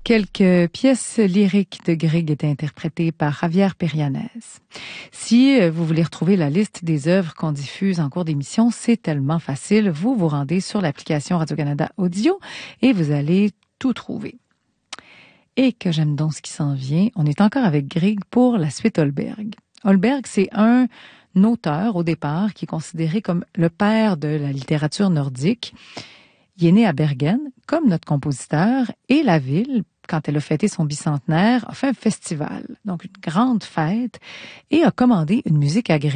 Quelques pièces lyriques de Grieg étaient interprétées par Javier Perianez. Si vous voulez retrouver la liste des œuvres qu'on diffuse en cours d'émission, c'est tellement facile. Vous vous rendez sur l'application Radio-Canada Audio et vous allez tout trouver. Et que j'aime donc ce qui s'en vient, on est encore avec Grieg pour la suite Holberg. Holberg, c'est un auteur au départ qui est considéré comme le père de la littérature nordique. Il est né à Bergen, comme notre compositeur, et la ville, quand elle a fêté son bicentenaire, a fait un festival, donc une grande fête, et a commandé une musique à Grieg.